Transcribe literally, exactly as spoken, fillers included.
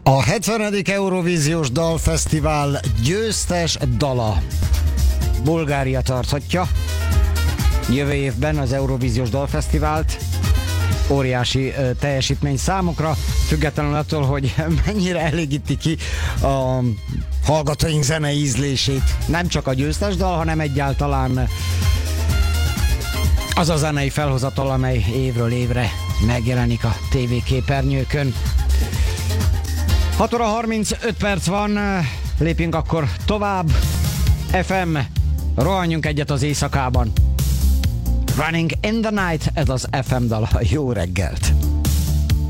A hetvenedik Eurovíziós Dalfesztivál győztes dala Bulgária tarthatja jövő évben az Eurovíziós Dalfesztivált. Óriási uh, teljesítmény számukra, függetlenül attól, hogy mennyire elégíti ki a hallgatóink zenei ízlését. Nem csak a győztes dal, hanem egyáltalán az a zenei felhozatal, amely évről évre megjelenik a tévéképernyőkön. hat óra harmincöt perc van, lépjünk akkor tovább. ef em, rohanjunk egyet az éjszakában. Running in the Night, ez az ef em dal. Jó reggelt!